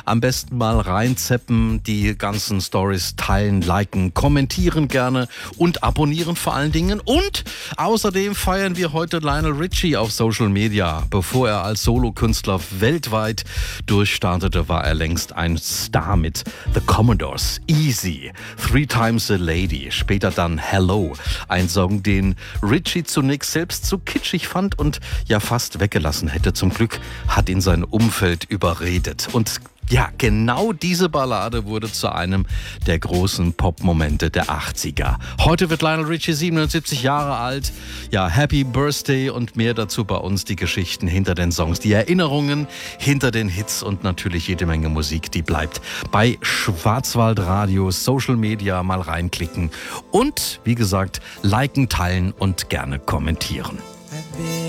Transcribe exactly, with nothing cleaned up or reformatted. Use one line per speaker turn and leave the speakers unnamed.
Am besten mal reinzeppen, die ganzen Stories teilen, liken, kommentieren gerne und abonnieren vor allen Dingen. Und außerdem feiern wir heute Lionel Richie auf Social Media. Bevor er als Solokünstler weltweit durchstartete, war er längst ein Star mit The Commodores, Easy, Three Times a Lady, später dann Hello. Ein Song, den Richie zunächst selbst zu kitschig fand und ja fast weggelassen hätte. Zum Glück hat ihn sein Umfeld überredet. Und ja, genau diese Ballade wurde zu einem der großen Pop-Momente der achtziger. Heute wird Lionel Richie siebenundsiebzig Jahre alt. Ja, Happy Birthday und mehr dazu bei uns, die Geschichten hinter den Songs, die Erinnerungen hinter den Hits und natürlich jede Menge Musik, die bleibt bei Schwarzwaldradio, Social Media mal reinklicken und wie gesagt, liken, teilen und gerne kommentieren.